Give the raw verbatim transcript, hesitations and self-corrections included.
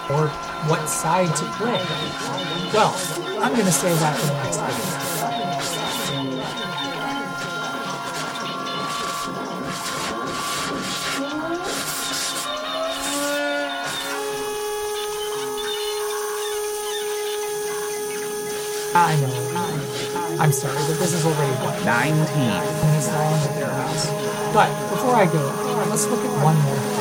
or what side to play. Well, I'm going to save that for the next video. I know. I'm sorry, but this is already what, nineteen minutes long at their house. But before I go, let's look at one more.